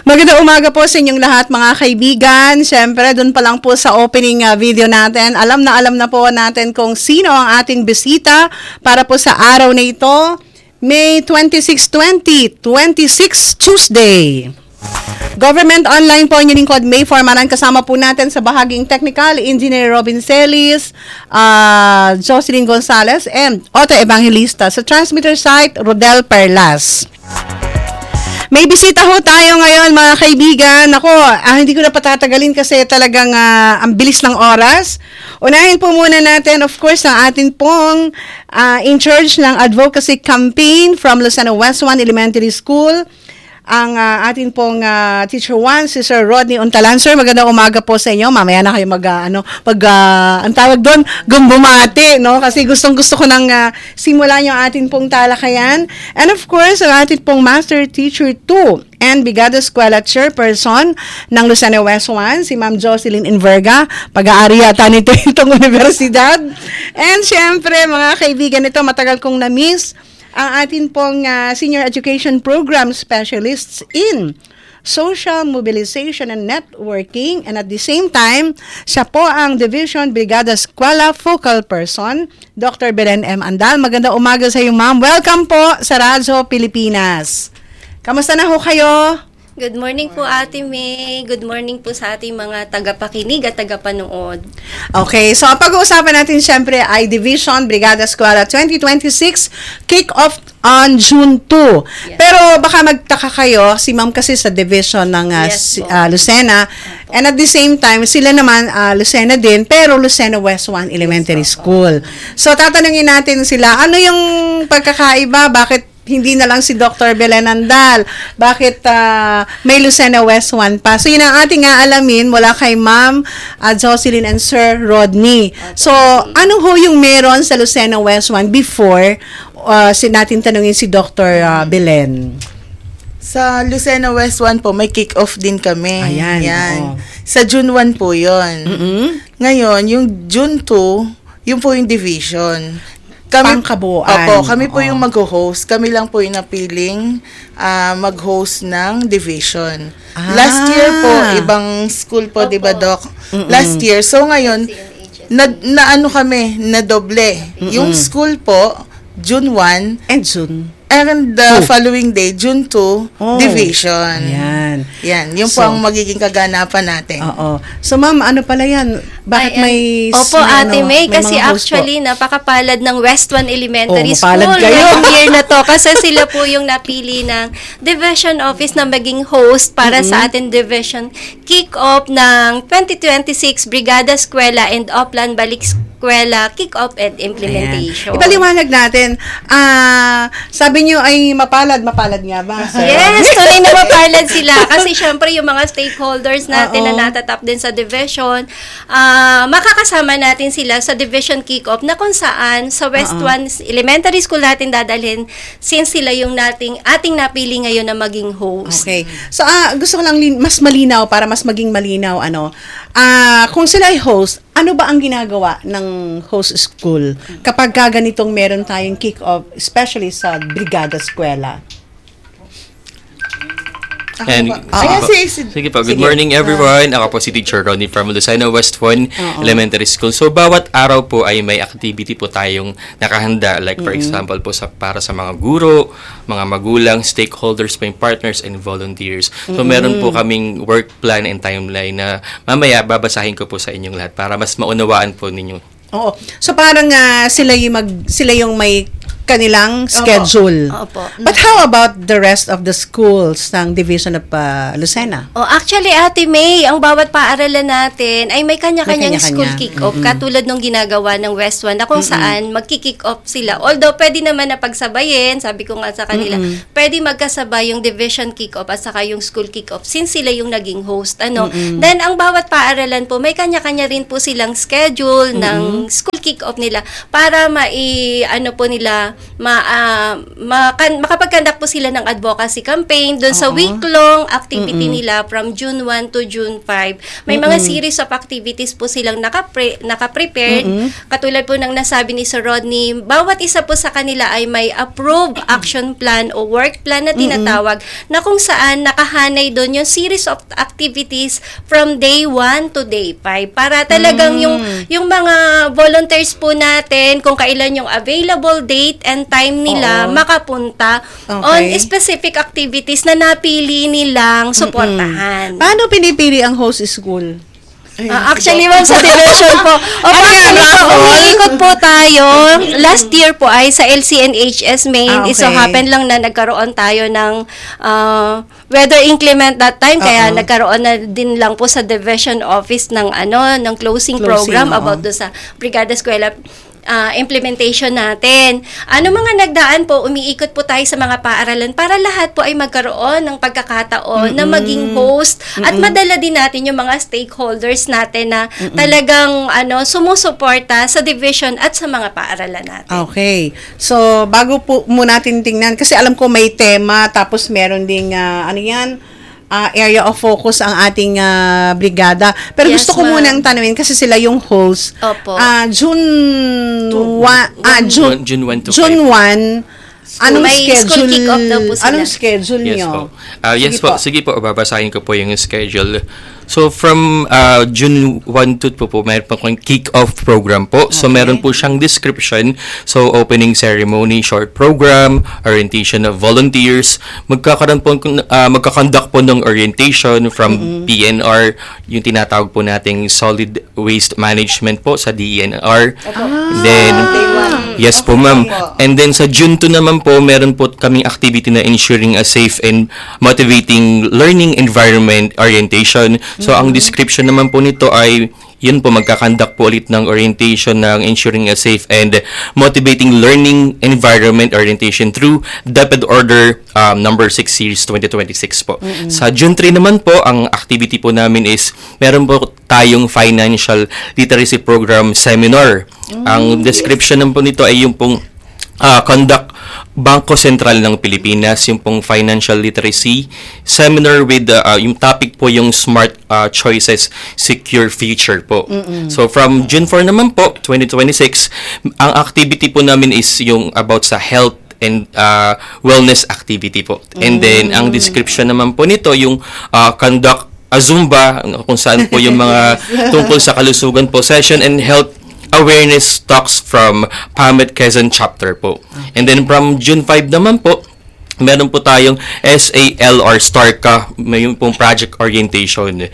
Magandang umaga po sa inyong lahat mga kaibigan. Siyempre, doon pa lang po sa opening video natin, alam na po natin kung sino ang ating bisita para po sa araw na ito, May 26, 2026, Tuesday. Government Online po, yung lingkod May Formaran. Kasama po natin sa bahaging technical, Engineer Robin Celis, Jocelyn Gonzalez, and Otto Evangelista. Sa transmitter site, Rodel Perlas. May bisita ho tayo ngayon mga kaibigan. Ako, hindi ko na patatagalin kasi talagang ang bilis ng oras. Unahin po muna natin, of course, ang atin pong in charge ng advocacy campaign from Lucena West 1 Elementary School. Ang atin pong Teacher 1, si Sir Rodney Untalan. Sir, magandang umaga po sa inyo. Mamaya na kayo ang tawag doon, gumbumati, no? Kasi gustong-gusto ko nang simulan yung atin pong talakayan. And of course, ang atin pong Master Teacher 2 and Brigada Eskwela Chairperson ng Lucena West 1, si Ma'am Jocelyn Inverga. Pag-aari yata nito itong universidad. And syempre, mga kaibigan, ito matagal kong na-miss ang atin pong Senior Education Program Specialists in Social Mobilization and Networking, and at the same time, siya po ang Division Brigada Eskwela Focal Person, Dr. Belen M. Andal. Magandang umaga sa iyo, ma'am. Welcome po sa Radyo Pilipinas. Kamusta na ho kayo? Good morning po, Ate May. Good morning po sa ating mga tagapakinig at tagapanood. Okay, so ang pag-uusapan natin siyempre ay Division Brigada Eskwela 2026 kick-off on June 2. Yes. Pero baka magtaka kayo, si ma'am kasi sa division ng Lucena, and at the same time, sila naman Lucena din, pero Lucena West 1 Elementary School. So tatanungin natin sila, ano yung pagkakaiba? Bakit hindi na lang si Dr. Belen Andal? Bakit may Lucena West 1 pa? So, yun ang ating alamin mula kay Ma'am Jocelyn and Sir Rodney. So, ano ho yung meron sa Lucena West 1 before natin tanungin si Dr. Belen? Sa Lucena West 1 po, may kick-off din kami. Ayan. Yan. Sa June 1 po yun. Mm-hmm. Ngayon, yung June 2, yun po yung division. Pangkabuuan. Opo, kami po yung mag-host. Kami lang po yung napiling mag-host ng division. Last year po, ibang school po, di ba, Doc? Last year. So, ngayon, na doble. Yung school po, June 1. And June. And the following day, June 2, division. Ayan. Yan. Yung po ang magiging kaganapan natin. Oo. So, ma'am, ano pala yan? Bakit may... Opo, Ate May, kasi actually, napakapalad ng West 1 Elementary School. Kayo. Ngayong year na to. Kasi sila po yung napili ng Division Office na maging host para sa ating Division kick-off ng 2026 Brigada Eskwela and Oplan Balik Eskwela kick-off and implementation. Ayan. Ipaliwanag natin, sabi niyo ay mapalad nga ba? So, yes, tunay na mapalad sila. Kasi syempre yung mga stakeholders natin na natatap din sa division, makakasama natin sila sa division kick-off na kung saan sa West 1 Elementary School natin dadalhin since sila yung ating napili ngayon na maging host. Okay. So, gusto ko lang mas malinaw para mas maging malinaw, kung sila ay host, ano ba ang ginagawa ng host school kapag ganitong meron tayong kick-off, especially sa Brigada Eskwela? Sige po. Good morning everyone. Ako po si Teacher Ronnie from Lucena West 1 Elementary School. So, bawat araw po ay may activity po tayong nakahanda. Like for example po para sa mga guro, mga magulang, stakeholders, partners, and volunteers. So, meron po kaming work plan and timeline na mamaya babasahin ko po sa inyong lahat para mas maunawaan po ninyo. Oo. So, parang sila yung may kanilang schedule. Opo. But how about the rest of the schools ng Division of Lucena? Actually, Ate May, ang bawat paaralan natin ay may kanya-kanyang school kick-off. Katulad nung ginagawa ng West 1 na kung saan magki-kick-off sila. Although, pwede naman na pagsabayin, sabi ko nga sa kanila, pwede magkasabay yung division kick-off at saka yung school kick-off since sila yung naging host. Then, ang bawat paaralan po, may kanya-kanya rin po silang schedule ng school kick-off nila para makapag-conduct po sila ng advocacy campaign doon sa week-long activity nila from June 1 to June 5. May mga series of activities po silang naka-prepared. Katulad po ng nasabi ni Sir Rodney, bawat isa po sa kanila ay may approved action plan o work plan na tinatawag na kung saan nakahanay doon yung series of activities from day 1 to day 5 para talagang yung mga volunteers po natin kung kailan yung available date and time nila makapunta on specific activities na napili nilang suportahan. Paano pinipili ang host school? Actually, ma'am, sa division po. Umiikot po tayo. Last year po ay sa LCNHS main. So, happen lang na nagkaroon tayo ng weather inclement that time. Kaya nagkaroon na din lang po sa division office ng closing program about do sa Brigada Eskwela implementation natin. Mga nagdaan po, umiikot po tayo sa mga paaralan para lahat po ay magkaroon ng pagkakataon na maging host at madala din natin yung mga stakeholders natin na talagang sumusuporta sa division at sa mga paaralan natin. Okay. So, bago po muna natin tingnan, kasi alam ko may tema, tapos meron ding, area of focus ang ating brigada. Pero Yes, gusto ko ma'am. munang tanungin kasi sila yung host. Opo. June 1 to June 1. Anong May school schedule? kick-off daw po sila. Anong schedule Yes nyo? po. Yes po. Sige po, babasahin ko po yung schedule. So, from June 1 to po, mayroon po kong kick-off program po. So, meron po siyang description. So, opening ceremony, short program, orientation of volunteers. Magkakonduct po ng orientation from PNR, yung tinatawag po nating solid waste management po sa DENR. Then, yes po, ma'am. And then, sa June 2 naman po, meron po kaming activity na ensuring a safe and motivating learning environment orientation. So, ang description naman po nito ay, yun po, magkakandak po ulit ng orientation ng ensuring a safe and motivating learning environment orientation through DepEd Order number 6 Series 2026 po. Sa June 3 naman po, ang activity po namin is, meron po tayong financial literacy program seminar. Ang description naman po nito ay yung pong conduct Bangko Sentral ng Pilipinas, yung pong financial literacy seminar with yung topic po yung smart choices, secure future po. So from June 4 naman po, 2026, ang activity po namin is yung about sa health and wellness activity po. And then ang description naman po nito yung conduct a Zumba, kung saan po yung mga tungkol sa kalusugan po, session and health awareness talks from PAMED Quezon chapter po. And then from June 5 naman po, meron po tayong SALR STARCA, may yung pong project orientation.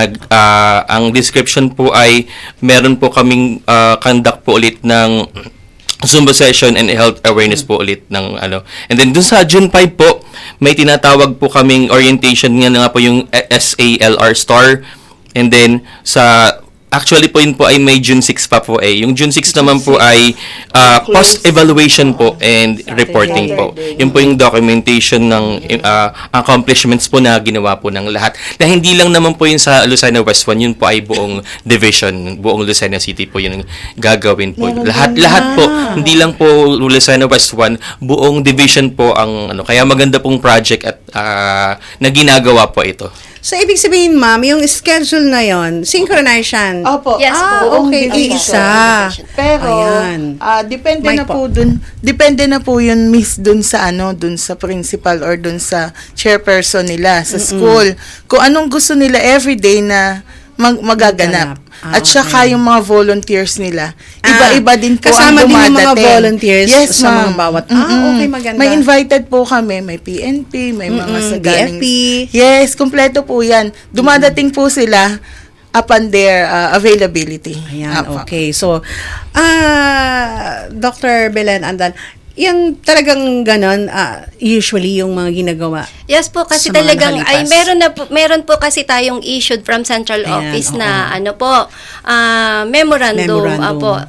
Ang description po ay meron po kaming conduct po ulit ng Zumba session and health awareness po ulit ng And then dun sa June 5 po, may tinatawag po kaming orientation nga po yung SALR STAR. And then actually po yun po ay may June 6 pa po eh. Yung June 6 naman po ay post-evaluation po and reporting po. Yun po yung documentation ng accomplishments po na ginawa po ng lahat. Na hindi lang naman po yun sa Lucena West 1, yun po ay buong division, buong Lucena City po yun gagawin po. Lahat po, hindi lang po Lucena West 1, buong division po ang kaya maganda pong project at na ginagawa po ito. So, ibig sabihin, ma'am, yung schedule na yon, synchronize yan. Opo. Yes po. Okay. Division. Isa. Pero Ayan. depende Mic na po. po dun. Depende na po yun dun sa principal or dun sa chairperson nila sa school. Kung anong gusto nila everyday na magaganap. At saka yung mga volunteers nila. Iba-iba din po kasama ang din yung dumadating. mga volunteers sa ma'am. mga bawat. Okay, maganda. May invited po kami. May PNP, may mga sa galing. DFP. Yes, kompleto po yan. Dumadating po sila upon their availability. Ayan, Apa. okay. So, Dr. Belen Andal, yung talagang ganon, usually yung mga ginagawa. Yes po, kasi Sa mga talagang nakalipas. meron po kasi tayong issued from central Ayan, office oo. na memorandum. Memorandum. Apo.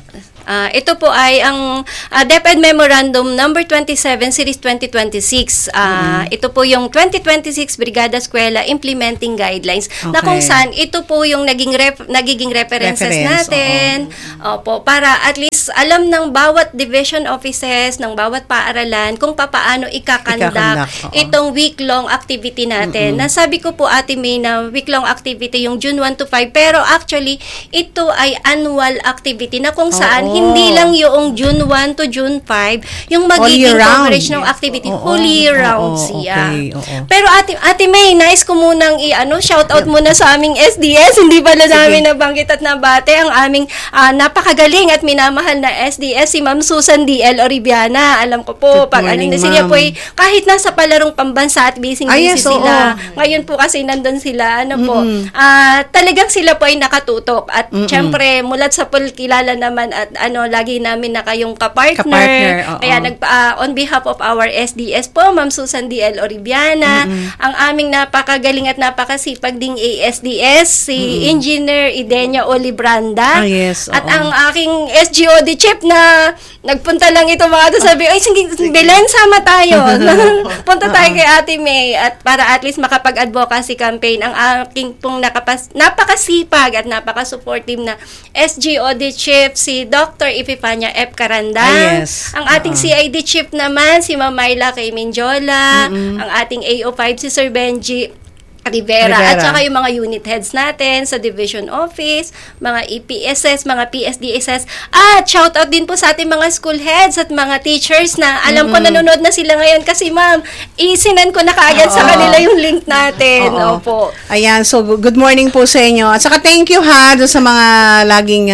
Ito po ay ang DepEd Memorandum number 27 Series 2026. Ito po yung 2026 Brigada Eskwela Implementing Guidelines na kung saan ito po yung nagiging references natin. Opo, para at least alam ng bawat division offices, ng bawat paaralan kung paano ikakandak itong week-long activity natin. Nasabi ko po Ate May na week-long activity yung June 1 to 5 pero actually ito ay annual activity na kung saan hindi lang yung June 1 to June 5 yung magiging coverage ng activity. Whole year round siya. Pero Ate May, nice ko munang shout out muna sa aming SDS. Hindi pala namin nabanggit at nabate ang aming napakagaling at minamahal na SDS, si Ma'am Susan D.L. Oribiana. Alam ko po, sila po ay kahit nasa palarong pambansa at busy sila. Ngayon po kasi nandun sila, talagang sila po ay nakatutok. At syempre, mulat sa pool, kilala naman at lagi namin na kayong kapartner. Kaya on behalf of our SDS po, Ma'am Susan D.L. Oribiana, ang aming napakagaling at napakasipag ding ASDS, si Engineer Idenia Olibranda. At ang aking SGOD chief na nagpunta lang ito mga sabi, ay sige, Belen, sama tayo. Punta tayo kay Ate May at para at least makapag-advocacy campaign ang aking pong napakasipag at napaka-supportive na SGOD chief, si Dr. Epifania F. Carandang. Ang ating CID chief naman, si Ma'am Myla K. Minjola. Ang ating AO5, si Sir Benji Rivera. At saka yung mga unit heads natin sa division office, mga EPSS, mga PSDSS. At shout out din po sa ating mga school heads at mga teachers na alam ko nanonood na sila ngayon kasi ma'am, isinan ko na kaagad sa kanila yung link natin. Opo. Ayan, so good morning po sa inyo. At saka thank you doon sa mga laging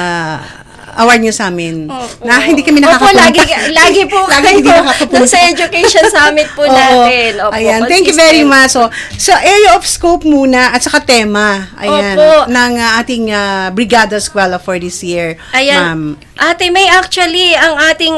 award nyo sa amin. Na hindi kami nakakapunta. Lagi po kayo sa education summit po natin. Ayan, thank you very much. So area of scope muna at saka tema ng ating Brigada Eskwela for this year. Ayan. Ma'am. Ate May, actually, ang ating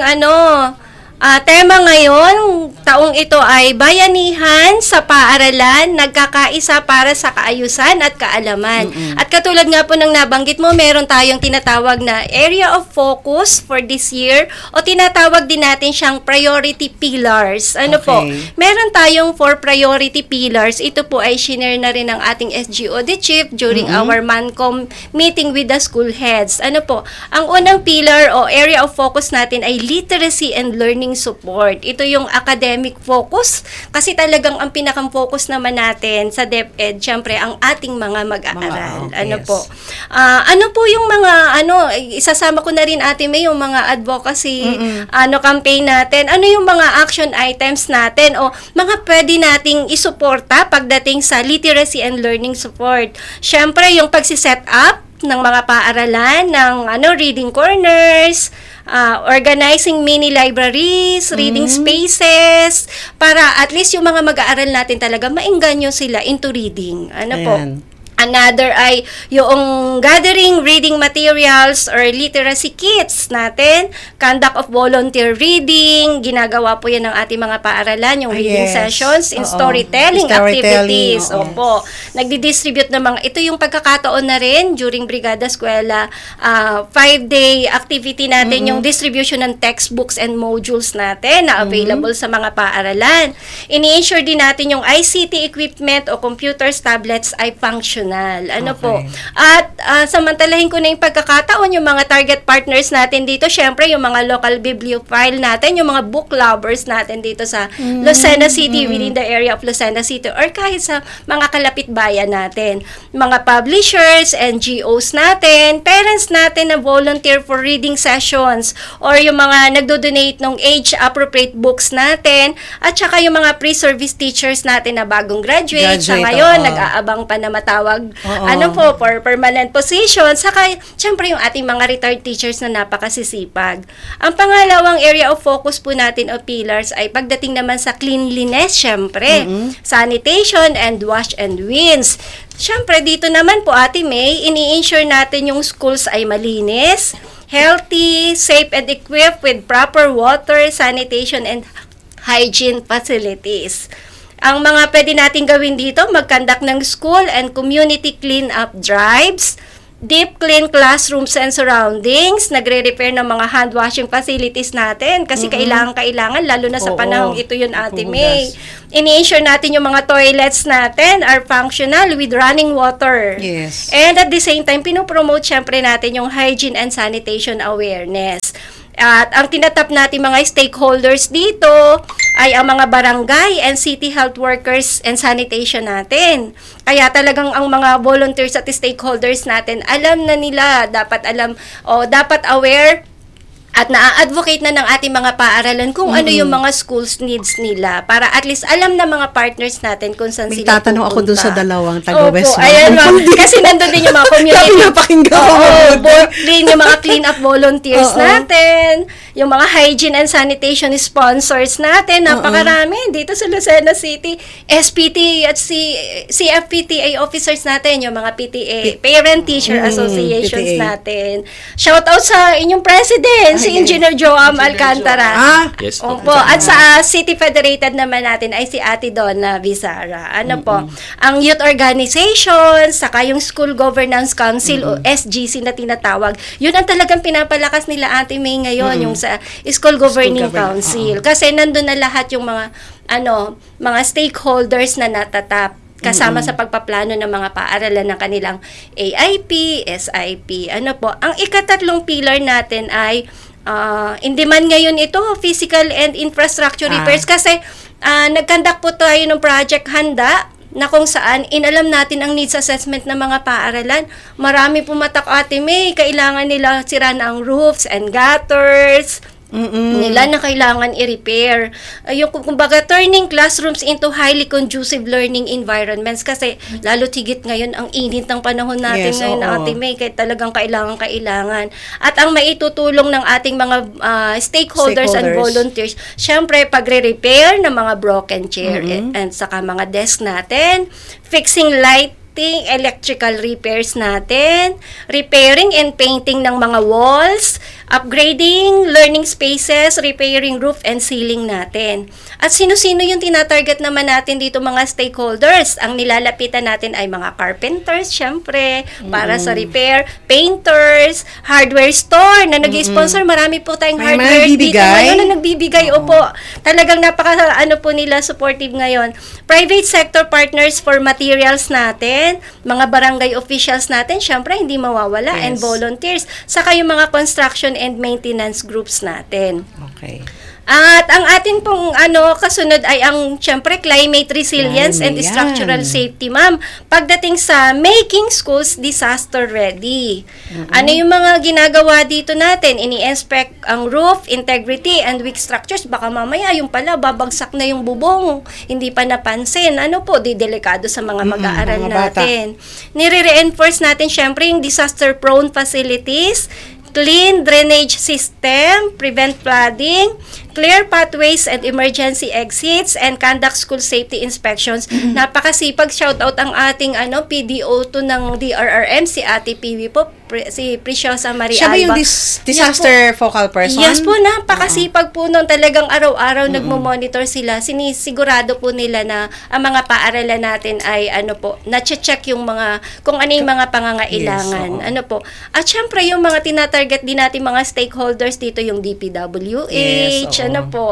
tema ngayon, taong ito ay bayanihan sa paaralan, nagkakaisa para sa kaayusan at kaalaman. At katulad nga po ng nabanggit mo, meron tayong tinatawag na area of focus for this year o tinatawag din natin siyang priority pillars. Meron tayong 4 priority pillars. Ito po ay shinare na rin ng ating SGOD chief during our MANCOM meeting with the school heads. Ang unang pillar o area of focus natin ay literacy and learning support. Ito yung academic focus kasi talagang ang pinakang-focus naman natin sa DepEd, syempre ang ating mga mag-aaral. Ano po yung mga isasama ko na rin Ate May yung mga advocacy campaign natin. Ano yung mga action items natin o mga pwede nating isuporta pagdating sa literacy and learning support. Syempre yung pagsi-set up ng mga paaralan ng reading corners, organizing mini libraries, reading spaces, para at least yung mga mag-aaral natin talaga maengganyo sila into reading. Another ay yung gathering reading materials or literacy kits natin, conduct of volunteer reading, ginagawa po yan ng ating mga paaralan, yung reading sessions, in storytelling activities. Nagdi-distribute ng mga, ito yung pagkakataon na rin during Brigada Eskwela, 5-day activity natin, yung distribution ng textbooks and modules natin na available sa mga paaralan. Ini-ensure din natin yung ICT equipment o computers, tablets ay functional. At samantalahin ko na yung pagkakataon, yung mga target partners natin dito, syempre yung mga local bibliophile natin, yung mga book lovers natin dito sa Lucena City, within the area of Lucena City, or kahit sa mga kalapit bayan natin. Mga publishers, NGOs natin, parents natin na volunteer for reading sessions, or yung mga nagdo-donate ng age-appropriate books natin, at saka yung mga pre-service teachers natin na bagong graduate sa ngayon, nag-aabang pa na matawag for permanent position, saka syempre yung ating mga retired teachers na napakasisipag. Ang pangalawang area of focus po natin o pillars ay pagdating naman sa cleanliness, syempre, sanitation and wash and rinse. Syempre dito naman po Ate May, ini-ensure natin yung schools ay malinis, healthy, safe and equipped with proper water, sanitation and hygiene facilities. Ang mga pwede natin gawin dito, mag-conduct ng school and community clean-up drives, deep clean classrooms and surroundings, nagre-repair ng mga hand washing facilities natin kasi kailangan lalo na sa panahong ito yun, Ate May. Ini-ensure natin yung mga toilets natin are functional with running water. Yes. And at the same time, pinopromote syempre natin yung hygiene and sanitation awareness. At ang tinatap natin mga stakeholders dito ay ang mga barangay and city health workers and sanitation natin. Kaya talagang ang mga volunteers at stakeholders natin, alam na nila, dapat aware at na-advocate na ng ating mga paaralan kung ano yung mga schools needs nila para at least alam na mga partners natin kung saan May sila tatanong pupunta. ako dun sa dalawang taga-West. Opo, ayan ma'am. Kasi nandun din yung mga community. Napakinggan ko. Yung mga clean-up volunteers natin, yung mga hygiene and sanitation sponsors natin, napakarami. Dito sa Lucena City, SPT at CFPTA officers natin, yung mga PTA, Parent Teacher Associations PTA. natin. Shout out sa inyong president, si Engineer Joam Alcantara. Yes po. Opo. At sa City Federated naman natin ay si Ate Donna Bizarra. Ano po? Ang youth organizations, saka yung School Governance Council o SGC na tinatawag, yun ang talagang pinapalakas nila Ate May ngayon, yung sa School Governing Council. Kasi nandun na lahat yung mga mga stakeholders na natatap kasama sa pagpaplano ng mga paaralan ng kanilang AIP, SIP. Ano po? Ang ikatatlong pillar natin ay in demand ngayon ito, physical and infrastructure repairs kasi nagkandak po tayo ng Project Handa na kung saan inalam natin ang needs assessment ng mga paaralan. Marami pumatak Ate May, kailangan nila sira na ang roofs and gutters, nila na kailangan i-repair. Yung kumbaga turning classrooms into highly conducive learning environments kasi lalo tigit ngayon ang init ng panahon natin ngayon na Ate May, kaya talagang kailangan. At ang maitutulong ng ating mga stakeholders and volunteers, syempre pagre-repair ng mga broken chair and saka mga desk natin, fixing lighting, electrical repairs natin, repairing and painting ng mga walls, upgrading learning spaces, repairing roof and ceiling natin. At sino-sino yung tinatarget naman natin dito mga stakeholders? Ang nilalapitan natin ay mga carpenters, syempre, para sa repair, painters, hardware store na nag-sponsor. Marami po tayong hardware dito na nagbibigay. Opo, talagang po nila supportive ngayon. Private sector partners for materials natin, mga barangay officials natin, syempre hindi mawawala, and volunteers, saka yung mga construction and maintenance groups natin. Okay. At ang atin pong kasunod ay ang syempre climate resilience and structural safety, ma'am. Pagdating sa making schools disaster ready. Ano yung mga ginagawa dito natin? Ini-inspect ang roof, integrity and weak structures. Baka mamaya yung pala babagsak na yung bubong. Hindi pa napansin. Delikado sa mga mag-aaral natin. Nire-reinforce natin syempre yung disaster prone facilities, clean drainage system, prevent flooding, clear pathways and emergency exits, and conduct school safety inspections. Napakasipag, shout out ang ating PDO2 ng DRRM, si Ate Piwi po, si Preciosa Maria Siya ba yung Alba. disaster focal person? Yes po, napakasipag po nun. Talagang araw-araw nagmo-monitor sila. Sinisigurado po nila na ang mga paaralan natin ay na-check yung mga, kung ano yung mga pangangailangan. At syempre yung mga tinatarget din natin mga stakeholders dito, yung DPWH,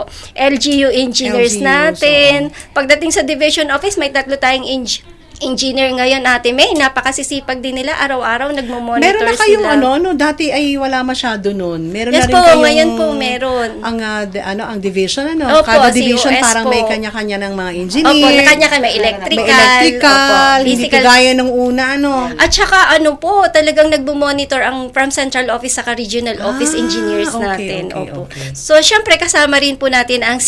LGU engineers natin. Pagdating sa division office, may 3 tayong engineer ngayon, Ate May. Napakasisipag din nila. Araw-araw nagmo-monitor sila. Meron na kayong dati ay wala masyado noon. Meron yes na rin kayong ngayon po meron. Ang division Opo, kada division COS parang po. may kanya-kanya ng mga engineer. Opo, kanya-kanya may electrical. Hindi kagaya nung una At saka talagang nagbo-monitor ang from central office saka regional office engineers natin. Okay. So syempre kasama rin po natin ang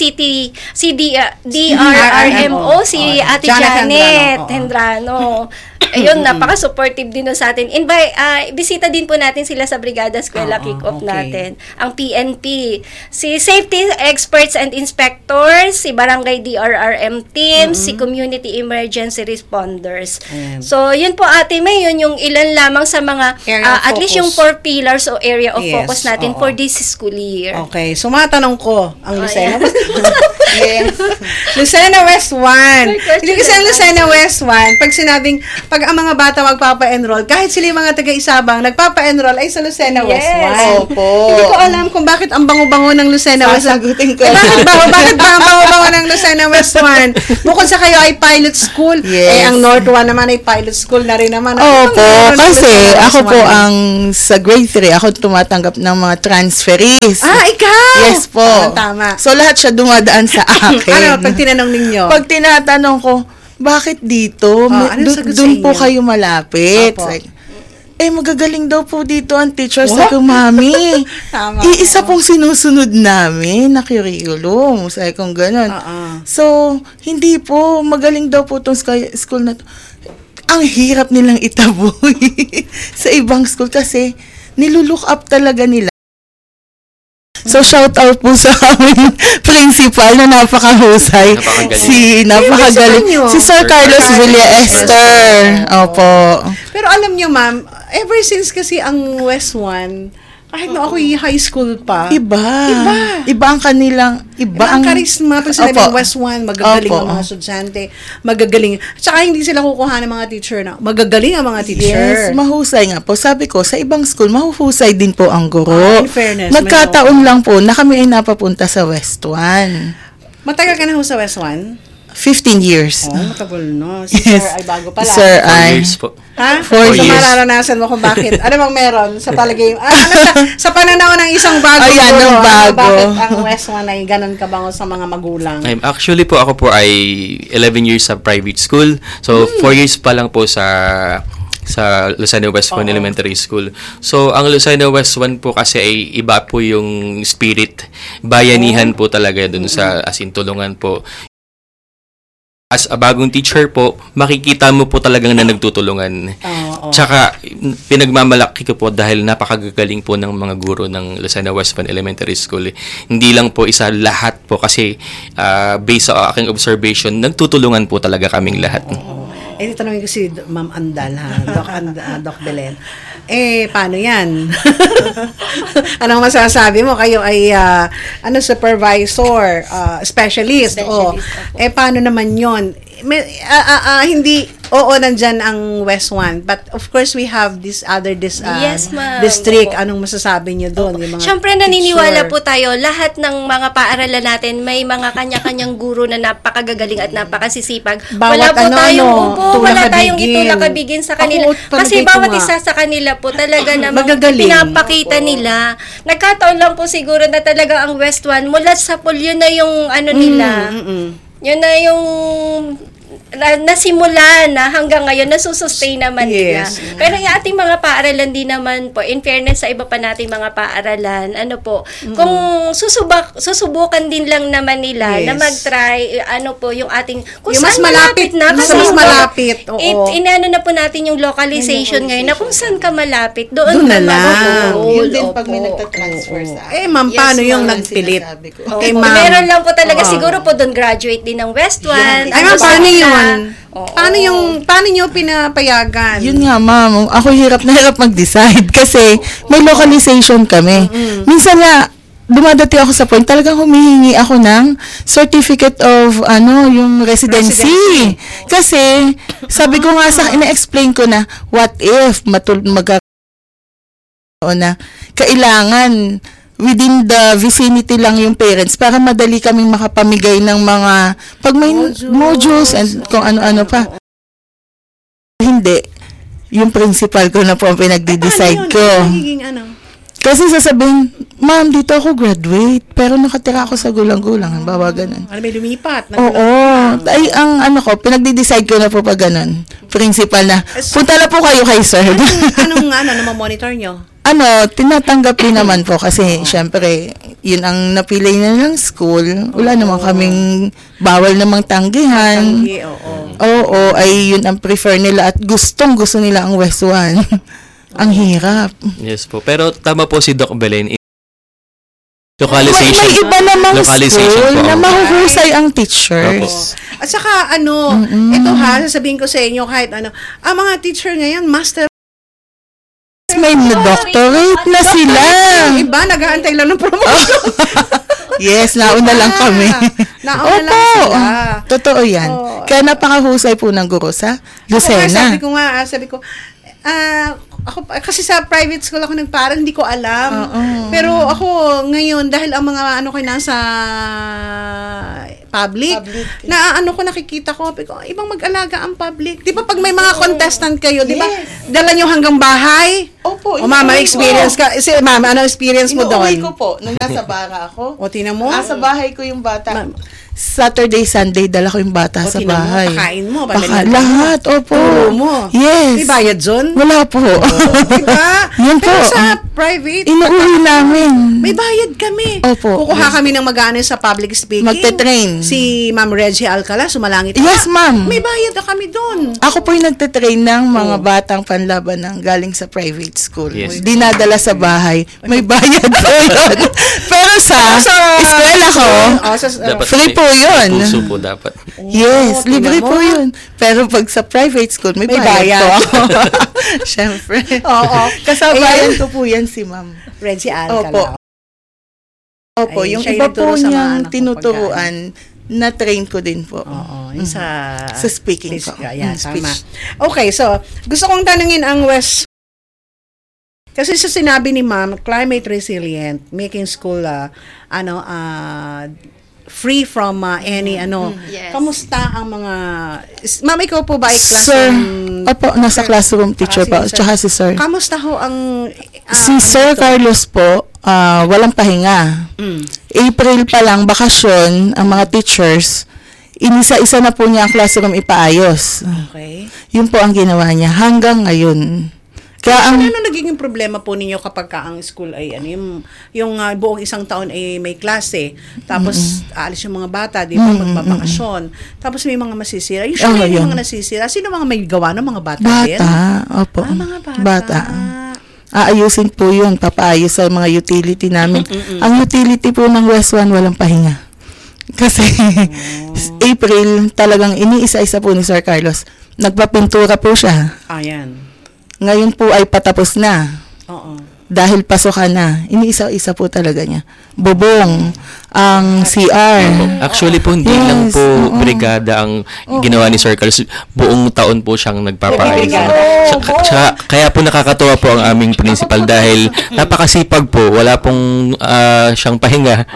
DRRMO, si Ate Janet Hendrano. Ayun, napaka-supportive din sa atin. Bisita din po natin sila sa Brigada Eskwela Kick-Off natin. Ang PNP. Si Safety Experts and Inspectors, si Barangay DRRM Team, si Community Emergency Responders. So, yun po Ate May, yun yung ilan lamang sa mga, at least yung 4 pillars o area of focus natin for this school year. Okay, so matanong ko, ang Lucena Lucena West 1. Hindi kasi ang Lucena West 1, pag pag ang mga bata magpapa-enroll, kahit sila yung mga taga-Isabang, nagpapa-enroll ay sa Lucena West 1. Opo. Hindi ko alam kung bakit ang bango-bango ng Lucena West 1. Sasagutin ko. Bakit ba ang bango-bango ng Lucena West 1? Bukod sa kayo ay pilot school, Yes. ang North 1 naman ay pilot school na rin naman. Opo, Ano kasi Lucena West ako po 1? ang sa grade 3, ako tumatanggap ng mga transferees. Ikaw! Yes po. Tama. So lahat siya dumadaan sa akin. Pag tinanong ninyo? Pag tinatanong ko, bakit dito? anong sagot sa Doon po inyo? kayo malapit. Opo. Like, magagaling daw po dito ang teacher sa Mami. Tama. Iisa pong sinusunod namin na curriculum. Sabi kong ganun. So, hindi po, magaling daw po itong school na to. Ang hirap nilang itaboy sa ibang school kasi nilulook up talaga nila. So, shout out po sa aming principal na napakahusay. Napakagaling. Si Sir Carlos Villa Esther. Opo. Pero alam nyo, ma'am, ever since kasi ang West 1, kahit na ako high school pa, Iba ang kanilang, iba ang charisma. Pag sinabing West 1, magagaling Opo. ang mga estudyante, magagaling. Tsaka hindi sila kukuha ng mga teacher na, magagaling ang mga teacher. Yes, mahusay nga po. Sabi ko, sa ibang school, mahuhusay din po ang guro. In fairness. Nagkataon lang po na kami ay napapunta sa West 1. Matagal ka na ho sa West 1? 15 years. Matagal na. Si Yes. Sir ay bago pala. Sir 4 ay... years po. Ha? 4 So, years. mararanasan mo kung bakit. Ano bang meron sa palagay? Sa pananaw ng isang bago. Ayan, guro, ng bago. Bakit ang West 1 ay ganun kabango sa mga magulang? Actually po, ako po ay 11 years sa private school. So, 4 years pa lang po sa Lucena West 1 Elementary School. So, ang Lucena West 1 po kasi ay iba po yung spirit. Bayanihan po talaga dun sa tulungan po. As a bagong teacher po, makikita mo po talagang na nagtutulungan. Tsaka, pinagmamalaki ko po dahil napakagagaling po ng mga guro ng Lucena West 1 Elementary School. Hindi lang po isa, lahat po kasi based sa aking observation, nagtutulungan po talaga kaming lahat. Tanongin ko si Ma'am Andal, Doc Belen. Paano yan? Anong masasabi mo? Kayo ay supervisor, specialist. Paano naman yon? Hindi, nandyan ang West 1. But of course, we have this other Yes, ma'am. district. Opo. Anong masasabi niyo doon? Yung mga Siyempre, naniniwala po tayo, lahat ng mga paaralan natin, may mga kanya-kanyang guro na napakagagaling at napakasisipag. Bawat wala tayong itulak-kabigin sa kanila. Kasi bawat isa sa kanila po talaga namang pinapakita nila. Nagkataon lang po siguro na talaga ang West 1, mula sa pool, yun na yung nila. Yun na yung nasimula na hanggang ngayon nasusustain naman nila. Pero yung ating mga paaralan din naman po, in fairness sa iba pa nating mga paaralan, kung susubukan din lang naman nila na mag-try, yung ating, kung yung saan mas malapit na, kasi mas malapit. inano na po natin yung localization ngayon, na kung saan ka malapit, doon na ka lang. Yun din pag may nagtatransfer sa akin. Ma'am, paano yung nagpilit? Ma'am. Meron lang po talaga, siguro po doon graduate din ng West 1. Ma'am, paano yun? Paano nyo pinapayagan? Yun nga, ma'am. Ako hirap na hirap mag-decide kasi may localization kami. Minsan nga, dumadati ako sa point, talagang humihingi ako ng certificate of, yung residency. Kasi, sabi ko nga ina-explain ko na, what if, na kailangan within the vicinity lang yung parents para madali kaming makapamigay ng mga pag may modules and kung ano-ano pa. Hindi. Yung principal ko na po ang pinagdi-decide ko. Kasi sasabihin, ma'am, dito ako graduate, pero nakatira ako sa gulang-gulang. Bawa ganun. May lumipat? Oo. Ay, pinagdi-decide ko na po pag ganun. Principal na, punta na po kayo kay sir. Anong monitor nyo? Tinatanggap din naman po kasi syempre, yun ang napili na ng school. Wala naman kaming bawal namang tanggihan. Oo, ay yun ang prefer nila at gustong-gusto nila ang West 1. Ang hirap. Yes po. Pero tama po si Doc Belen. Localization. May iba namang Localization school po na ang- mahuhusay ang teachers. At saka ito sasabihin ko sa inyo kahit ang mga teacher ngayon, master. May doctorate na sila. Yung iba, nag-aantay lang ng promotion. Yes, nauna lang kami. Nauna lang sila. Totoo yan. Kaya napakahusay po ng guro sa Lucena. Sabi ko, ako, kasi sa private school ako nagparal, hindi ko alam. Pero ako, ngayon, dahil ang mga nasa public, na nakikita ko, ibang mag-alaga ang public. Di ba pag may mga contestant kayo, di ba, dala nyo hanggang bahay? Opo. O mama, experience ka. Mama, ano experience mo doon? Inuuwi ko po, nung nasa bara ako. O, tingnan mo? Sa bahay ko yung bata. Saturday, Sunday, dala ko yung bata sa bahay. Pakain mo, lahat, opo. Mo. Yes. May bayad dun? Wala po. Diba? Yun po. Pero sa private, inuuwi namin. may bayad kami. Opo. Kukuha kami ng mag-ano sa public speaking. Magte-train. Si Ma'am Reggie Alcala, sumalangit. Yes, ma'am. May bayad na kami dun. Ako po yung nagte-train ng mga batang panlaban ng galing sa private school. Yes. Dinadala sa bahay. May bayad po yun. Pero sa eskwela ko, Dapat free po yun. Puso po dapat. Yes, libre tingnan po mo. yun. Pero pag sa private school, may bayad po ako. Siyempre. Oo. Kasabayan ko po yan si ma'am. Reggie Alcala. Opo, Ay, yung siya iba yung po nagturo sa mga niyang anak ko tinuturuan, na-train ko din po. Oo. Yung sa speaking ko. Yan, Speech. tama. Okay, so, gusto kong tanungin ang West. Kasi sa sinabi ni Ma'am, climate resilient, making school, free from any Yes. Kamusta ang mga Ma'am, ikaw po ba ay Sir, classroom? opo, nasa classroom teacher pa. Tsaka si Sir. Kamusta ho ang Si Sir Carlos po, walang pahinga. April pa lang, bakasyon, ang mga teachers, inisa-isa na po niya ang classroom ipaayos. Okay. Yun po ang ginawa niya hanggang ngayon. Kaya Ano nagiging problema po ninyo kapag ang school ay yung buong isang taon ay may klase, tapos aalis yung mga bata, di ba, magbabakasyon, tapos may mga masisira. Usually may mga nasisira. Sino mga may gawa ng mga bata din? Opo. Mga bata. Aayusin po yun, papaayos sa mga utility namin. Ang utility po ng West 1 walang pahinga. Kasi April talagang iniisa-isa po ni Sir Carlos. Nagpapintura po siya. Ayan. Ngayon po ay patapos na. Oo. Dahil pasokan na. Iniisa-isa po talaga niya. Bubong, ang CR. Actually po, hindi lang po brigada ang ginawa ni Sir Carlos. Buong taon po siyang nagpapaayos. Kaya po nakakatuwa po ang aming principal dahil napakasipag po. Wala pong siyang pahinga.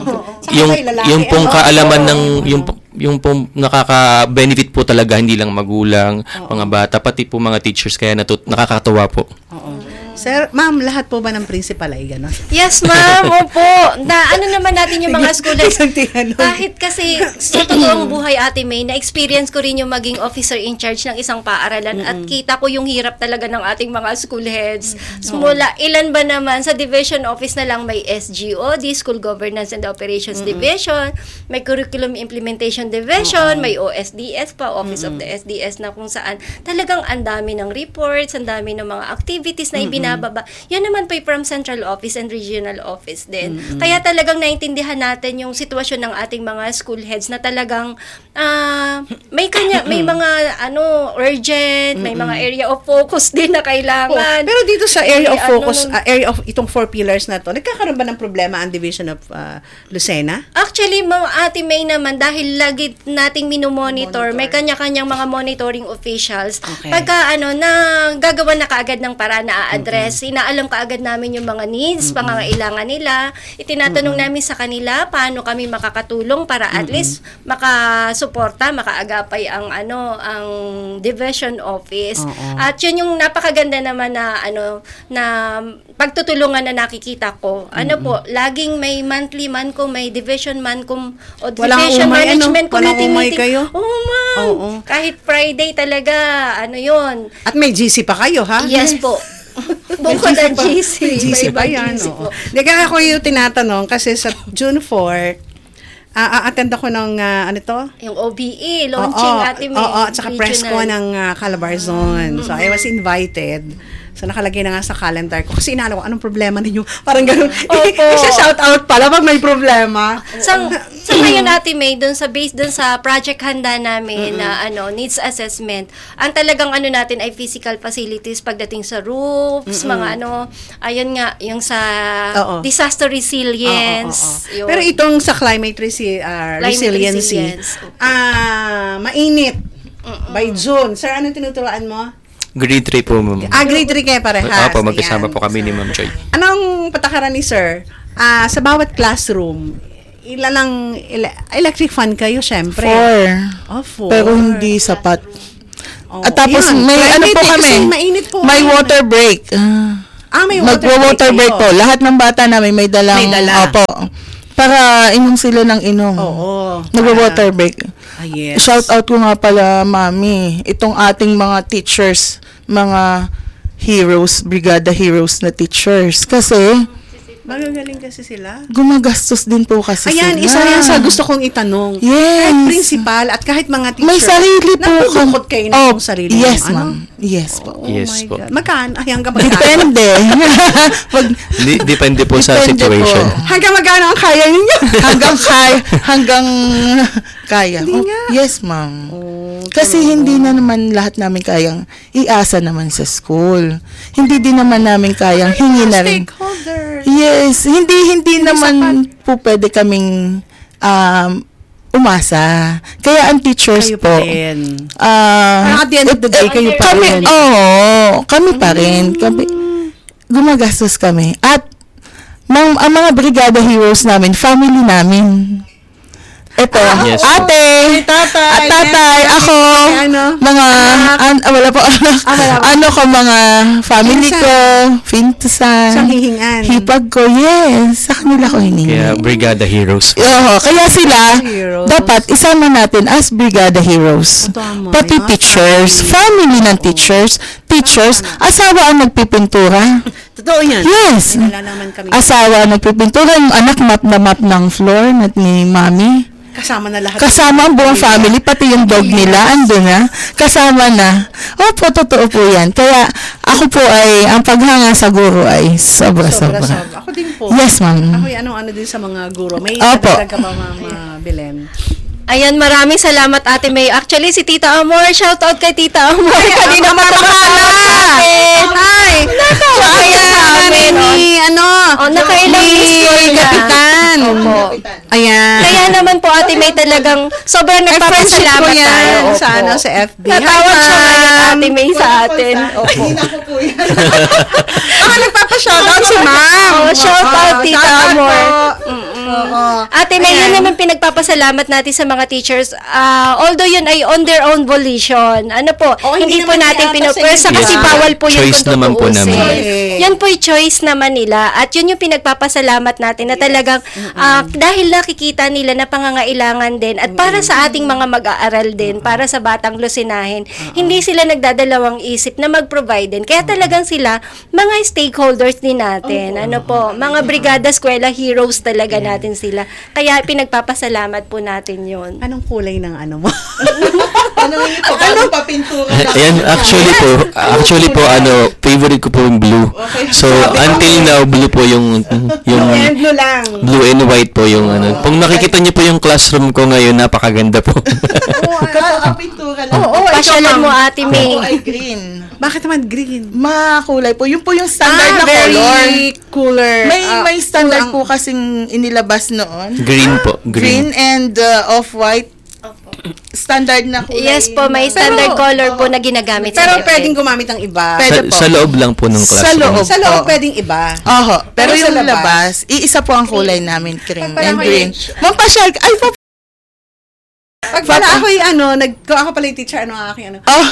Yung pong kaalaman ng yung pong nakaka-benefit po talaga, hindi lang magulang, mga bata, pati po mga teachers, kaya nakakatuwa po. Oo. Sir, ma'am, lahat po ba ng principal ay gano'n? Yes, ma'am. Opo. Ano naman natin yung mga schoolers. Kahit kasi sa totoong buhay, Ate May, na-experience ko rin yung maging officer in charge ng isang paaralan at kita ko yung hirap talaga ng ating mga school heads. Mula ilan ba naman sa division office na lang may SGOD, School Governance and Operations Division, may Curriculum Implementation Division, may OSDS pa, Office of the SDS, na kung saan talagang ang dami ng reports, ang dami ng mga activities na binababa. Yan naman po from central office and regional office din. Kaya talagang naintindihan natin yung sitwasyon ng ating mga school heads na talagang may mga urgent, may mga area of focus din na kailangan. Pero dito sa area of focus, area of itong 4 pillars na to, nagkakaroon ba ng problema ang Division of Lucena? Actually, Ate May naman, dahil lagi nating minomonitor, may kanya-kanyang mga monitoring officials. Okay. Pagka gagawa na kaagad ng para na address, inaalam kaagad namin yung mga needs, pangangailangan nila, itinatanong namin sa kanila paano kami makakatulong para at least makasuporta, makaagapay ang division office. At yun yung napakaganda naman na pagtutulungan na nakikita ko. Laging may monthly mancom, may division mancom o division management committee meeting. Kayo? Oo, ma'am. Kahit Friday talaga, yun. At may GC pa kayo, ha? Yes po. Bukod ang GC. GC pa yan, oo. Kaya ako yung tinatanong kasi sa June 4, a-attend ako ng, Yung OBE, launching Ate May. Oo, at saka press ko ng Calabarzon. So, I was invited. So, nakalagay na nga sa calendar ko. Kasi inala ko, anong problema ninyo? Parang ganun. Opo. Shout out pala pag may problema. Sa ngayon, Ate May, based dun sa project handa namin na needs assessment, ang talagang natin ay physical facilities pagdating sa roofs, mga ayun nga, yung sa disaster resilience. Oo. Pero itong sa climate resiliency, mainit. By June. Sir, anong tinuturuan mo? Grade 3 po, ma'am. Grade 3 kayo parehas. Opo, magkasama Ayan. po kami ni Ma'am Joy. Anong patakaran ni Sir? Sa bawat classroom, ilan ang electric fan kayo, syempre? 4. 4. Pero hindi sapat. Oh, At tapos yan. may Climate po eh, kami. kasi mainit po. May water break. May Magwo-water break po. kayo. Lahat ng bata namin may dalang. May dala. Opo. Para inom sila ng inom. Oo. Nagwo-water break. Yes. Shout out ko nga pala, Mami. Itong ating mga teachers, mga heroes, brigada heroes na teachers. Kasi, Magagaling kasi sila. gumagastos din po kasi Ayan, sila. isa yan sa gusto kong itanong. Yes. Kahit principal at kahit mga teacher. May sarili po. Nagdudukot kayo ng sarili. Yes, ng ma'am. Yes po. Oh Yes my po. God. Magkano? Hanggang magkano? Depende. Depende po sa Depende situation. po. Hanggang magkano ang kaya ninyo? hanggang kaya. Hindi nga. Yes, ma'am. Kasi hindi na naman lahat namin kayang iasa naman sa school. Hindi din naman namin kayang hingi na rin. Stakeholders. Yes, hindi naman po pwede kaming umasa. Kaya ang teachers Kayo po, pa rin. ah, At the end of the day, kayo pa kami, rin. kami pa rin. Gumagastos kami. At ang mga brigada heroes namin, family namin. Ito, Yes. ate, tatay, tatay, ako, ano? mga, wala po, ano ko, mga family Yes, ko, pintusan, Siyang hihingan. hipag ko, yes, sa kanila ko hiningi. Kaya Brigada Heroes. Oo, kaya sila, Heroes. dapat isama natin as brigada heroes. Tama, Pati yan. teachers, family ng teachers, asawa ang nagpipintura. Totoo yan. Yes. May nalalaman kami. Asawa ang nagpipintura, yung anak map na map ng floor ni mami. Kasama na lahat. Kasama ang buong family, pati yung dog nila, andun na. Kasama na. Opo, totoo po yan. Kaya ako po ay, ang paghanga sa guro ay sobra-sobra. Ako din po. Yes, ma'am. Ako yung ano din sa mga guro. May Opo. kadagdag ka pa, Mama Belen. Ayan, maraming salamat, Ate May. Actually, si Tita Amor, shout out kay Tita Amor. Kanina Hi! Kaya namin, nakailang miss call na. Kapitan. Opo. Ayan. Kaya naman po, Ate May, talagang sobrang friendship nagpapasalamat ko yan tayo. Opo. sa FB. Natawag siya Hi, ngayon, ma'am. Ate May, sa atin. Opo. Nagpapa-shoutout si ma'am. Shout out, Tita Shoutout Amor. po. Oo. Ate May, yun naman pinagpapasalamat natin sa mga teachers. Although yun ay on their own volition. Ano po, Oo, hindi hindi po naman natin yata pinapwersa sa kasi inyo. bawal po yun Choice kung naman po tutuusin. namin. Okay. Yan po yung choice naman nila. At yun yung pinagpapasalamat natin na talagang dahil nakikita nila na pangangailangan din at para sa ating mga mag-aaral din, para sa batang lusinahin, hindi sila nagdadalawang isip na mag-provide din. Kaya talagang sila, mga stakeholders din natin. Ano po, mga brigada, eskwela, heroes talaga natin sila. Kaya pinagpapasalamat po natin yun. Anong kulay ng ano mo? Anong papintura na? Ayan, actually po, favorite ko po yung blue. So, until now, blue po yung And blue lang. blue and white po yung Pag nakikita niyo po yung classroom ko ngayon, napakaganda po. Ang pintura lang. Oo, Pasyalan mo, Ate May. Ako ay green. Bakit naman green? Makulay po. Yun po yung standard na very color. cooler. May standard po kasing inilabas noon. Green po. Green and off-white. Standard na kulay. Yes po, may standard color po na ginagamit Pero sa DepEd. pwedeng gumamit ng iba. Pwede po. Sa loob lang po ng classroom. Sa loob. Sa loob Oo. pwedeng iba. Oho. Pero Pero sa yung labas, labas, iisa po ang kulay namin, cream Pag and pala green. kayo- Ma'am Pasyal, ay po. Pag pala ako ako pala yung teacher, ang aking Oh.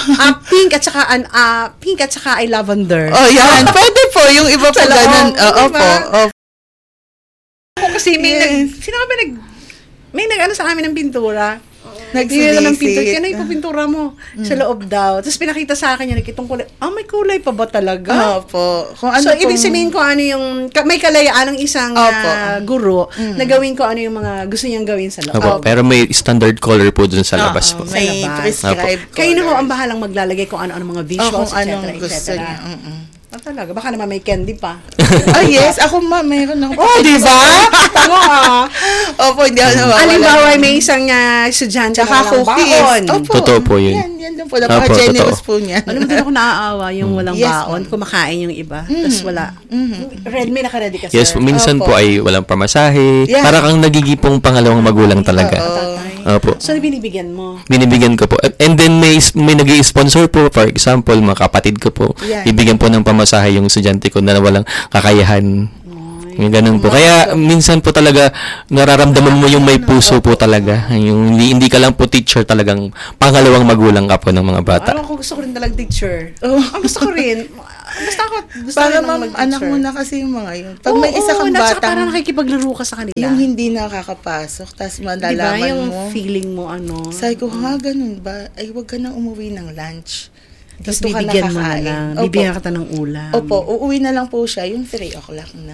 pink at saka ay lavender. Oh, yan. Pwede po. Yung iba po Sa loob, ganun. Oo diba? po. Opo. Ako kasi Yes. sino ka ba may nag-ano sa amin ng pintura. Nagsinisip. Nagsinisip ng pintura. Kaya na yung pintura mo sa loob daw. Tapos pinakita sa akin yun, itong kulay. May kulay pa ba talaga? Opo. Kung ano So, ibig pong- sabihin ko ano yung, may kalayaan ng isang Opo. guro na gawin ko ano yung mga gusto niyang gawin sa loob. Opo, pero may standard color po dun sa labas po. May labas. prescribed Kayo na ho ang bahalang maglalagay kung ano-ano mga visuals, kung anong etc. gusto etc. niya. Talaga, baka naman may candy pa. Yes, ako mayroon ako. Di ba? Tama Opo, hindi ako nawawala. Halimbawa, may isang estudyante Tsaka na walang cookies. baon. Opo. Totoo po yun. Yan po. Napaka-generous po niyan. Alam mo, din ako naaawa yung walang Yes, baon, kumakain yung iba, tapos wala. May naka-ready ka, Yes, sir. minsan po ay walang pamasahe. Yeah. Para kang nagigipong pangalawang magulang talaga. Opo. So, binibigyan mo. Binibigyan ko po. And then may nag-i-sponsor po, for example, mga kapatid ko po. Yeah. Bibigyan po ng pamasahe yung estudyante ko na walang kakayahan. Yung ganun po. Kaya minsan po talaga nararamdaman mo yung may puso po talaga. Yung hindi ka lang po teacher, talagang pangalawang magulang ka po ng mga bata. Ano ako, gusto ko rin talagang teacher. Gusto ko rin. Gusto Para rin mag-teacher. anak mo na kasi yung mga yun. Pag may isa kang Parang batang nakikipaglaro ka sa kanila. yung hindi nakakapasok, tapos malalaman yung mo. feeling mo, Sabi ko, ganun ba? Ay, wag ka nang umuwi ng lunch. Tapos Dito ka bibigyan mo na nakakain. lang. Opo. Bibigyan ka ng ulam. Opo, uuwi na lang po siya, yung 3 o'clock na.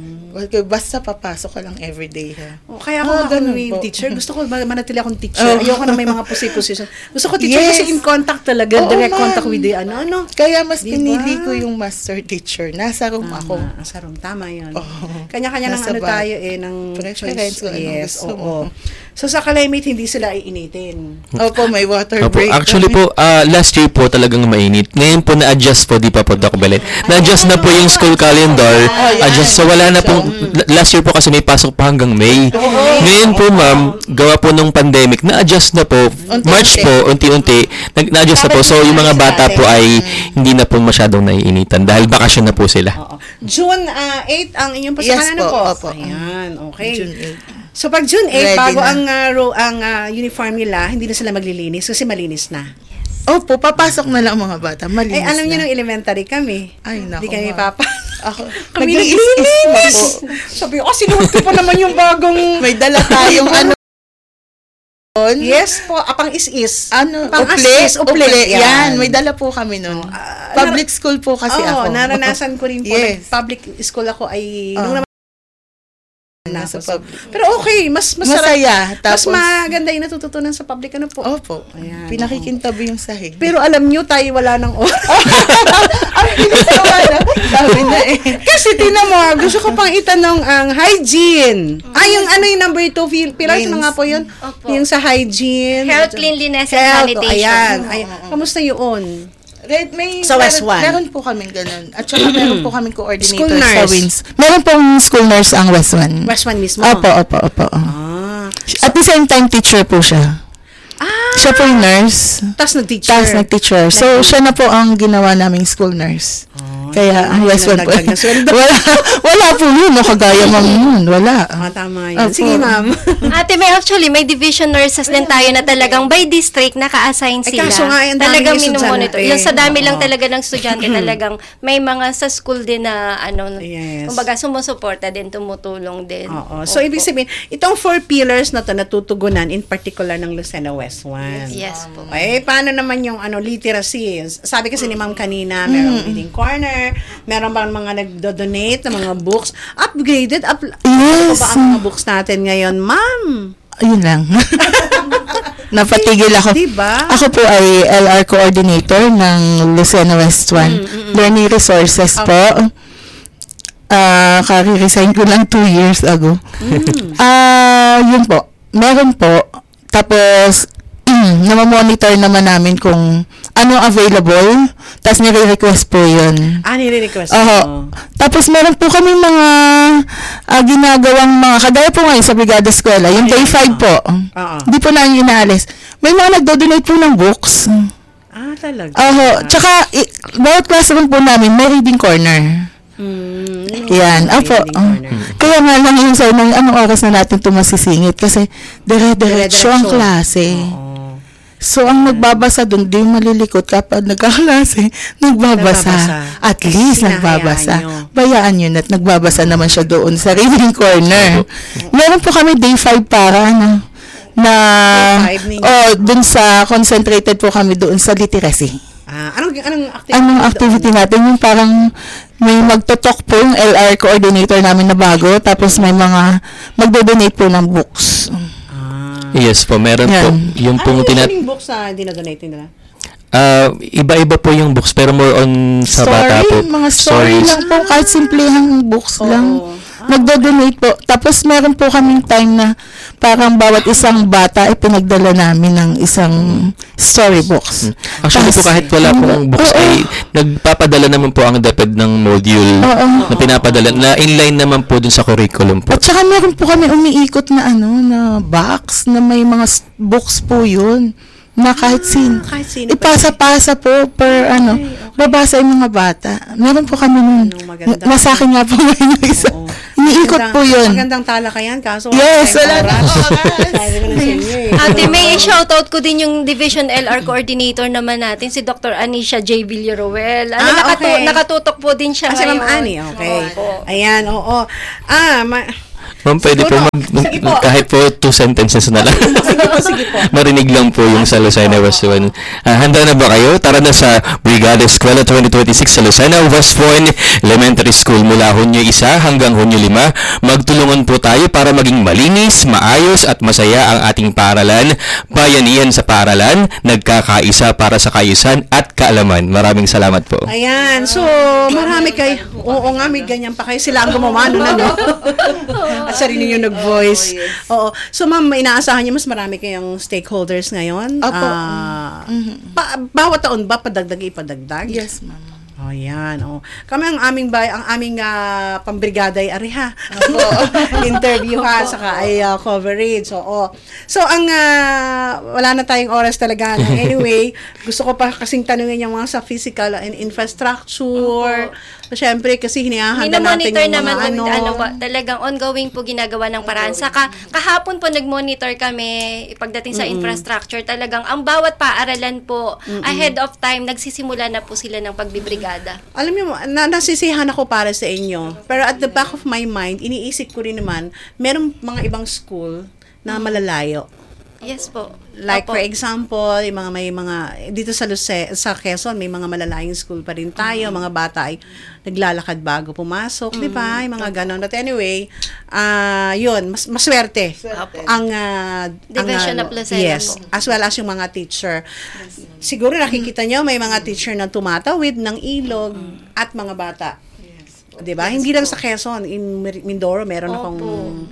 Basta papasok ka lang everyday, ha? Kaya ako ganun may po. teacher. Gusto ko manatili akong teacher. Ayoko na may mga position. Gusto ko teacher Yes. kasi in contact talaga. Oo, Direct ma'am. contact with the Kaya mas Diba? pinili ko yung master teacher. Nasa room ako. Sa room. Tama yun. Oo. Kanya-kanya ng Nasa tayo ng preference choice. kung anong Yes, gusto oo. mo. So sa Kalimate, hindi sila iinitin. Opo, may water Opo, break. actually po, last year po talagang mainit. Ngayon po na-adjust po, di pa po, Doc Belen. Na-adjust na po yung school calendar. Adjust. So wala na po, last year po kasi may pasok pa hanggang May. Ngayon po, ma'am, gawa po nung pandemic, na-adjust na po. March po, unti-unti, na-adjust na po. So yung mga bata po ay hindi na po masyadong naiinitan dahil bakasyon na po sila. Oo. June 8 ang inyong Yes pasakanan po, po. opo. Ayan, okay. June 8. So pag June 8, Ready bago na. ang uniform nila, hindi na sila maglilinis kasi malinis na. Opo, papasok na lang mga bata. Malinis Alam niyo na. nung elementary kami. Ay, naku, Hindi kami ma'am. papa. Ako, Kami nag-iis-is na naglinis. po. Sabi ko, sinuot ko pa naman yung bagong... May dala tayong ano. Yes po, apang is-is. Pang Pang-is-is, uple. Yan, may dala po kami nun. Public school po kasi ako. Naranasan ko rin po. Yes. Public school ako ay... nung naman Nasa so, public. pero okay, mas masarap. Masaya. Mas Tapos, maganda yung natututunan sa public. Ano po? opo. Ayan, Pinakikintabi yung sahig. Pero alam nyo, tayo wala ng oras. Sabi na eh. Kasi tinan mo, gusto ko pang itanong ang hygiene. Yung yung number 2 pillars Yes. na nga po yun. Opo. Yung sa hygiene. Health, cleanliness, and Health, sanitation. ayan. Kamusta yun? Sa West One. Meron po kaming ganun. At saka meron po kaming coordinator School nurse. sa WINS. Meron pong school nurse ang West One. West One mismo? Opo. Ah. At the same time, teacher po siya. Siya po yung nurse. Tapos nag-teacher. Tapos nag-teacher. So, siya na po ang ginawa naming school nurse. Kaya, ang West One po. nagdagdag na sweldo. wala po yun. No? Kagaya mang yun. Wala. Tama yun. Opo. Sige, ma'am. Ate, may division nurses din tayo na talagang by district naka-assign sila. kaso nga, ang daming talagang estudyante. minomonitor. Yung sa dami lang Oo. talaga ng estudyante, talagang may mga sa school din na Yes. kumbaga sumusuporta din, tumutulong din. Oo. So, ibig sabihin, itong 4 pillars na to natutugunan in particular ng Lucena West One. Yes po. Paano naman yung literacy? Sabi kasi ni ma'am kanina, merong reading corner, meron bang mga nagdo-donate ng mga books? Upgraded? Ano Yes. ba ang mga books natin ngayon, ma'am? Ayun lang. Napatigil ako. Diba? Ako po ay LR coordinator ng Lucena West One. Learning Resources po. Kari-resign ko lang 2 years ago. Yun po. Meron po. Tapos, namamonitor naman namin kung ano available. Tapos nire-request po yun. Nire-request Oho. Tapos meron po kami mga ginagawang mga, kagaya po ngayon sa Brigada Eskwela, yung day 5 po. Hindi po namin inaalis. May mga nagdo-donate po ng books. Talaga? Oho. Tsaka, bawat classroom po namin, may reading corner. Yan. Opo. Kaya nga lang yung sa anong oras na natin ito masisingit kasi dire-diretso ang klase. So, ang nagbabasa doon, di malilikot kapag nagkaklase, nagbabasa. At least, nagbabasa. Bayaan yun at nagbabasa naman siya doon sa reading corner. Meron po kami day 5 para doon sa concentrated po kami doon sa literacy. Anong activity natin? Yung parang may magtotok po yung LR coordinator namin na bago, tapos may mga magdo-donate po ng books. Yes po, meron po. Yung pong yung books na dinadonate nila? Iba-iba po yung books pero more on sa bata po. Mga story lang po, kahit simplehang books lang. Nagdo-donate po. Tapos meron po kaming time na parang bawat isang bata ay pinagdala namin ng isang storybooks. Actually po kahit wala pong books ay nagpapadala naman po ang DepEd ng module na pinapadala na inline naman po dun sa curriculum po. At saka meron po kami umiikot na na box na may mga books po yun. Na kahit sino. Ipasa-pasa po per babasa yung mga bata. Meron po kami nun. Nasa akin nga po ngayon yung isa. Iniikot po yun. Magandang talakayan, kaso yes, wala na. Ate May, shoutout ko din yung Division LR Coordinator naman natin, si Dr. Anisha J. Villaruel. Nakatutok po din siya ngayon. Ma'am Ani, okay. Ayan, oo. Ma'am, pwede po kahit po 2 sentences na lang. Sige po. Marinig lang po yung sa Lucena West 1. Handa na ba kayo? Tara na sa Brigada Eskwela 2026 sa Lucena West 1 Elementary School mula Hunyo 1 hanggang Hunyo 5. Magtulungan po tayo para maging malinis, maayos at masaya ang ating paaralan. Bayanihan sa paaralan, nagkakaisa para sa kaayusan at kaalaman. Maraming salamat po. Ayan. So, marami kayo. Oo nga, may ganyan pa kayo. Sila ang gumawa nun, At sarili nyo nag-voice. Oo. So, ma'am, inaasahan niyo mas marami kayong stakeholders ngayon? Opo. Bawat taon ba ipadagdag? Yes, ma'am. Oh, yan. Oh. Kami ang aming pambrigada ay ariha. Interview ha, saka ay coverage. So, ang wala na tayong oras talaga. Anyway, gusto ko pa kasing tanungin yung mga sa physical and infrastructure. So, syempre, kasi hinahanda natin yung mga talagang ongoing po ginagawa ng paraan. Saka, kahapon po nag-monitor kami pagdating sa infrastructure. Talagang, ang bawat paaralan po, ahead of time, nagsisimula na po sila ng pagbibrigada. Alam niyo, nasisihan ako para sa inyo. Pero at the back of my mind, iniisip ko rin naman, merong mga ibang school na malalayo. Yes po. Like for example, may mga dito sa Quezon may mga malalayong school pa rin tayo, mga bata ay naglalakad bago pumasok, 'di ba? Yung mga ganon. But anyway, yun, maswerte ang Division of Lucena. Yes, as well as yung mga teacher. Siguro nakikita niyo may mga teacher na tumatawid ng ilog at mga bata. 'Di ba? Hindi lang sa Quezon, in Mindoro meron akong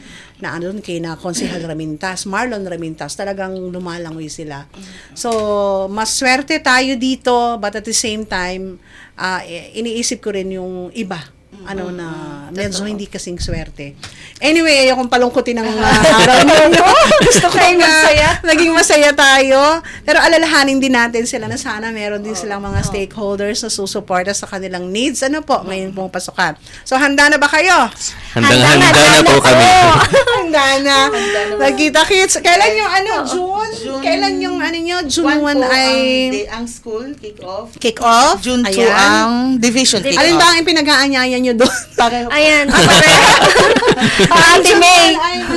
kina Konsehal Ramintas, Marlon Ramintas, talagang lumalangoy sila. So, mas swerte tayo dito, but at the same time, iniisip ko rin yung iba, na medyo hindi kasing swerte. Anyway, ayokong palungkutin ng araw ninyo. Gusto ko naging masaya tayo. Pero alalahanin din natin sila na sana meron din silang mga stakeholders na susuporta sa kanilang needs. Ngayon pong pasukan. So, handa na ba kayo? Handa na po kami. Handa na. Nagkita-kits. Kailan yung June? Kailan yung June 1 ay ang school kick-off. Kick-off? June 2 ang division kick-off. Alin ba ang pinag-aanyayan nyo doon? Ayan. Ate May.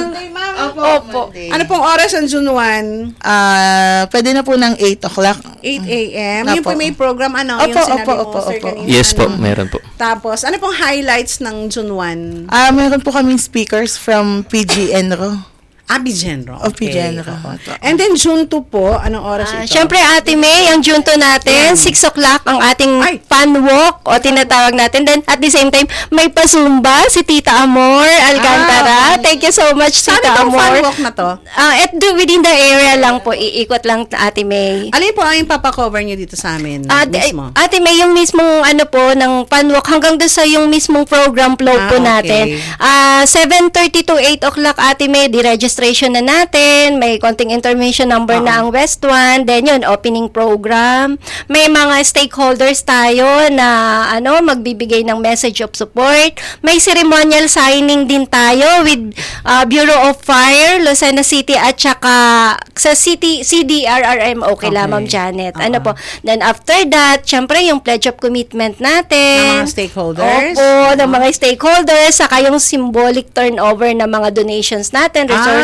Opo. Ano pong oras ang June 1? Pwede na po ng 8 o'clock. 8 a.m. Yung po may program, yung sinabi mo, sir, kanina. Yes po, meron po. Tapos, ano pong highlights ng June 1? Meron po kaming speakers from PG Enro. Bigenro. Bigenro. And then June 2 po, anong oras ito? Siyempre, Ate May, ang June 2 natin, 6 o'clock ang ating fun walk o tinatawag natin. Then, at the same time, may pasumba si Tita Amor Alcantara. Thank you so much, Tita Amor. Saan fun walk na to? Within the area lang po, iikot lang, Ate May. Alin po ang papakover niyo dito sa amin mismo? Ate May, yung mismong ng fun walk, hanggang doon sa yung mismong program flow po natin. 7:30 to 8 o'clock, Ate May, di-register na natin, may konting information number na ang West 1, then yun, opening program. May mga stakeholders tayo na magbibigay ng message of support. May ceremonial signing din tayo with Bureau of Fire, Lucena City at saka sa CDRRM, Ma'am Janet. Then after that, syempre yung pledge of commitment natin. Ng mga stakeholders? Opo, ng mga stakeholders, saka yung symbolic turnover ng mga donations natin, resources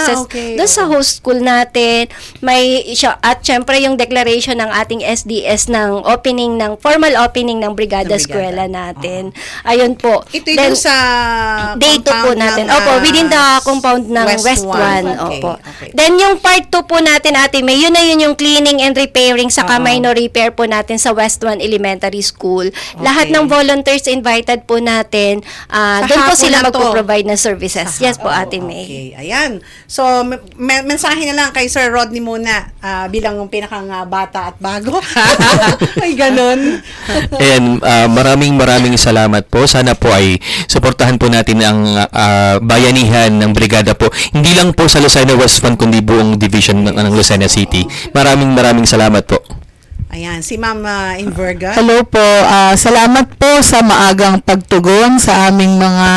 process doon sa host school natin. At syempre yung declaration ng ating SDS ng formal opening ng Brigada Eskwela natin. Ayun po. Ito yung sa day 2 po natin. Opo, within the compound ng West 1. Opo. Okay. Then yung part 2 po natin, Ate May, yun yung cleaning and repairing sa minor repair po natin sa West 1 Elementary School. Lahat ng volunteers invited po natin, doon po sila magpo-provide ng services. Yes po, Ate May. Okay, ayan. So, mensahe na lang kay Sir Rodney muna, bilang pinakang bata at bago. Ay, ganun. And maraming salamat po. Sana po ay suportahan po natin ang bayanihan ng brigada po. Hindi lang po sa Lucena West 1, kundi buong division ng Lucena City. Maraming salamat po. Ayan, si Ma'am Inverga. Hello po. Salamat po sa maagang pagtugon sa aming mga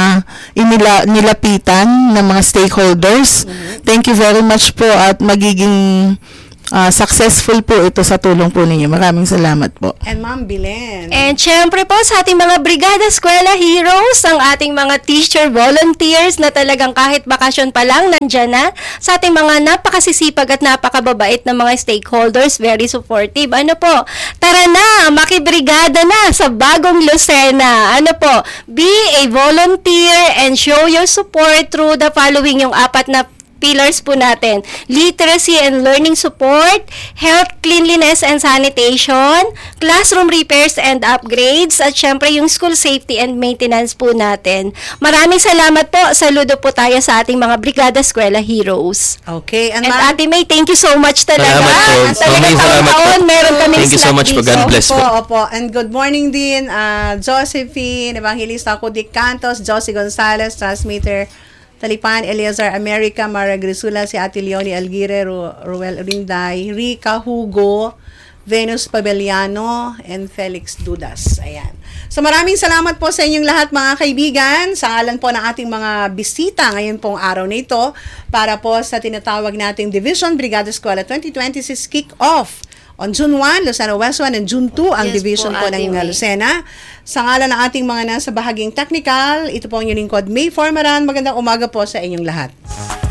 nilapitan ng mga stakeholders. Thank you very much po at magiging successful po ito sa tulong po ninyo. Maraming salamat po. And Ma'am Bilen. And syempre po sa ating mga Brigada Eskwela Heroes, ang ating mga teacher volunteers na talagang kahit bakasyon pa lang nandyan na, sa ating mga napakasisipag at napakababait na mga stakeholders, very supportive. Ano po, tara na, makibrigada na sa bagong Lucena. Ano po, be a volunteer and show your support through the following, yung 4 na pillars po natin: literacy and learning support, health, cleanliness and sanitation, classroom repairs and upgrades, at syempre yung school safety and maintenance po natin. Maraming salamat po. Saludo po tayo sa ating mga Brigada Eskwela Heroes. Okay. And Ate May, thank you so much talaga. Salamat po. Talaga taon-taon meron kaming Thank you so much po. God bless po. Opo. And good morning din, Josephine, Evangelista Kudik Cantos, Josie Gonzalez, transmitter Talipan, Eleazar America, Mara Grisula, si Ate Leonie Alguire, Ruel Rinday, Rica Hugo, Venus Pabeliano, and Felix Dudas. Ayan. So maraming salamat po sa inyong lahat, mga kaibigan, sa ngalan po ng ating mga bisita ngayon pong araw na ito para po sa tinatawag nating Division Brigada Eskwela 2026 Kick-Off. On June 1, Lucena West 1, and June 2, ang division po ng Lucena. Sa ngalan ng ating mga nasa bahaging technical, ito po ang inyong lingkod, May Formaran. Magandang umaga po sa inyong lahat.